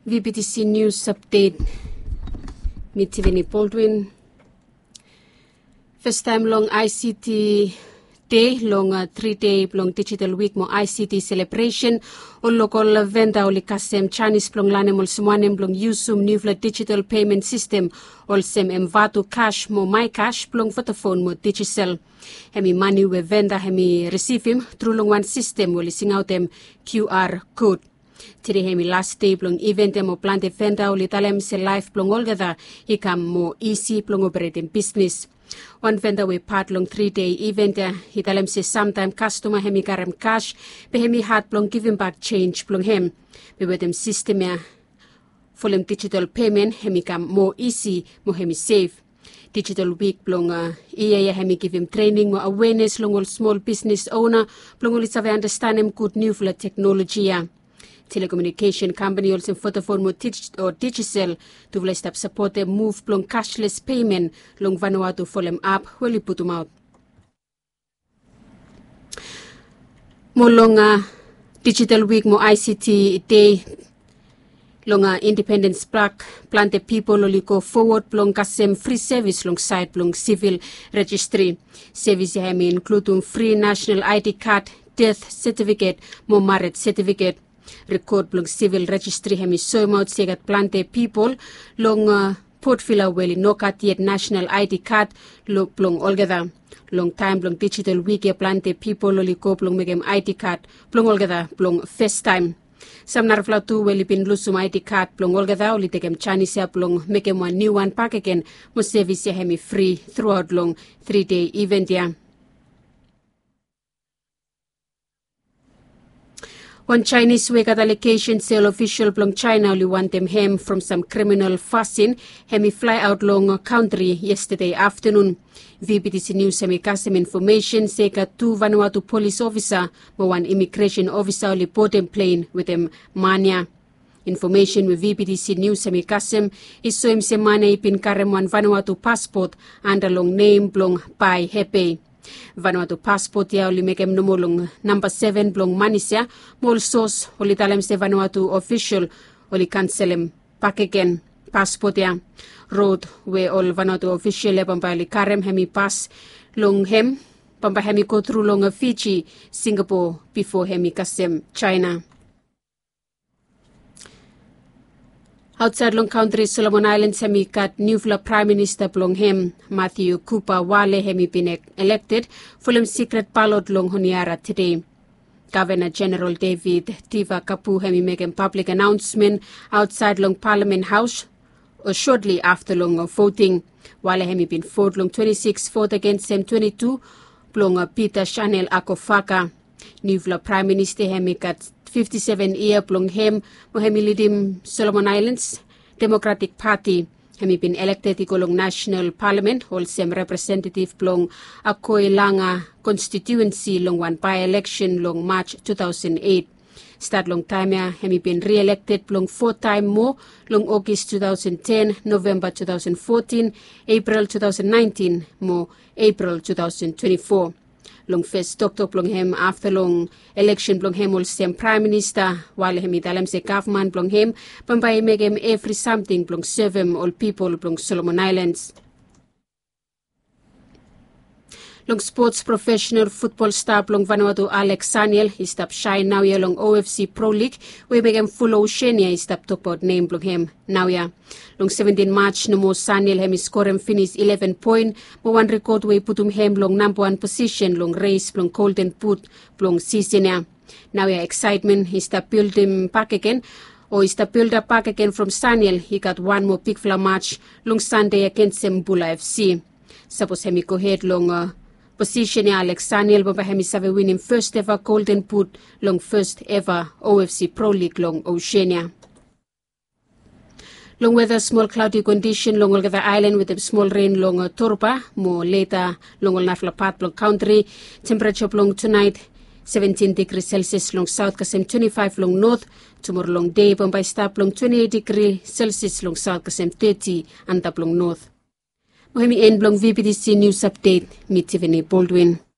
VBTC News Update with Tiffany Baldwin. First time long ICT Day, long 3-day long Digital Week mo ICT celebration. O local venda oli kasem Chinese plong lanem ol sumwanem plong Usum Nuvla Digital Payment System ol sem Mvatu Cash mo My Cash plong Vodafone mo Digicel. Hemi money we venda hemi receive him through long one system oli sing out them QR code. Today hemi last day plong event mo plante venda oli talem se live plong olgada hikam mo easy plong operating business. One vendor we part long 3-day event hitalem se sometime customer hemi karam cash pe hemi hat plong giving back change plong hem we with them system for them digital payment hemi kam more easy mo hemi save. Digital week plong iya hemi give him training mo awareness long all small business owner plong all save understand him good new for technology telecommunication company also Vodafone mo Digicel to will stop support them move plong cashless payment long Vanuatu for them app will put them out. Mo long digital week mo ICT day long Independence Park plante people only go forward plong kasem free service long side plong civil registry service hemi include free national ID card, death certificate, mo marriage certificate. Record plong civil registry hemi soimaut segat plante people long port fila weli nokat yet national ID card lo plong olgada long time plong digital week plante people oli ko plong megem ID card plong olgada plong first time samnar flatu weli pin lusum ID card plong olgada oli tegem Chinese plong megem one new one pack again mo service hemi free throughout long 3-day event One Chinese we got allocation sale official plong China only want them home from some criminal fussing. Hemi fly out long country yesterday afternoon. VBTC News hemi kasem information say got 2 Vanuatu police officer mo 1 immigration officer only boarding plane with them mania. Information with VBTC News hemi kasem is so him se mane ipin karem 1 Vanuatu passport under long name plong Pai Hepe. Vanuatu passport ya oli mekem numolong number 7 blong manisya mol sos oli talem se Vanuatu official oli cancelem pakeken passport ya road we all Vanuatu official le pampali karem hemi pass long hem pampa hemi go through long Fiji Singapore before hemi kasem China. Outside long country Solomon Islands hemi kat Nuvla Prime Minister plong hem Matthew Cooper Wale hemi been elected fulham secret ballot long honiara today. Governor General David Tiva Kapu hemi make a public announcement outside long Parliament House or shortly after long voting. Wale hemi been vote long 26 vote against him 22 plong Peter Chanel Akofaka. Nuvla Prime Minister hemi kat 57 year plong hem mo hemi lidim Solomon Islands Democratic Party hemi been elected ikolong National Parliament wholesome representative plong Akoy Langa constituency long one by-election long March 2008. Start long time hemi been re-elected plong 4 time mo long August 2010, November 2014, April 2019 mo April 2024. Long first Dr. plong hem after long election plong hem ol sem Prime Minister while hemi dalam se government plong hem pambay megem every something plong serve all people plong Solomon Islands. Long sports professional football star plong Vanuatu Alex Saniel he stop shine now ya long OFC Pro League we megem full Oceania he stop talk about name plong hem now ya long 17 March no mo Saniel hemi score him finish 11 point mo one record we putum hem long number 1 position long race plong Golden Boot plong season ya now ya excitement he stop build him back again or he stop build up back again from Saniel he got one more big fla match long Sunday against Mbula FC suppose hemi go ahead long position Alex Saniel baba hemi save winning first ever Golden Boot long first ever OFC Pro League long Oceania. Long weather small cloudy condition long Olgada Island with a small rain long Torpa more later long Nafla Part long country temperature long tonight 17 degrees Celsius long south kasem 25 long north tomorrow long day Bombay stop long 28 degrees Celsius long south kasem 30 and up long north. Mohemi en blong VBTC News Update mit Tiffany Baldwin.